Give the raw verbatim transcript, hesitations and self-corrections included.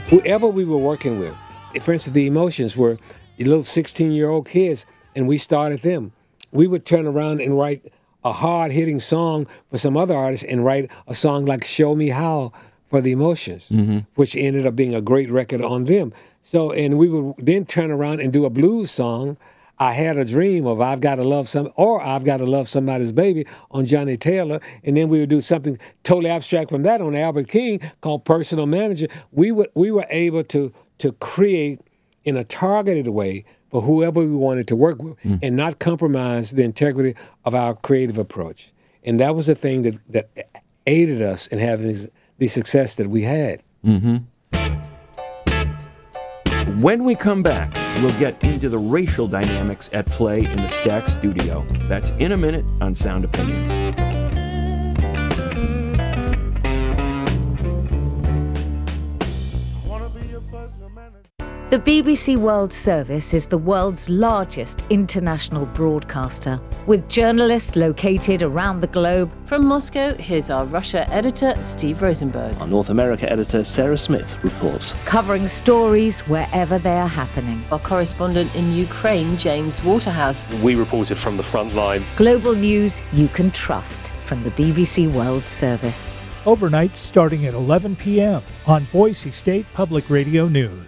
whoever we were working with. For instance, the Emotions were little sixteen-year-old kids, and we started them. We would turn around and write a hard-hitting song for some other artists and write a song like Show Me How for the Emotions, mm-hmm. which ended up being a great record on them. So, and we would then turn around and do a blues song, I Had a Dream of I've Got to Love Some, or I've Got to Love Somebody's Baby on Johnny Taylor. And then we would do something totally abstract from that on Albert King called Personal Manager. We would we were able to to create in a targeted way for whoever we wanted to work with mm. and not compromise the integrity of our creative approach. And that was the thing that, that aided us in having this, the success that we had. Mm-hmm. When we come back, we'll get into the racial dynamics at play in the Stax studio. That's in a minute on Sound Opinions. The B B C World Service is the world's largest international broadcaster, with journalists located around the globe. From Moscow, here's our Russia editor, Steve Rosenberg. Our North America editor, Sarah Smith, reports. Covering stories wherever they are happening. Our correspondent in Ukraine, James Waterhouse. We reported from the front line. Global news you can trust from the B B C World Service. Overnight starting at eleven p.m. on Boise State Public Radio News.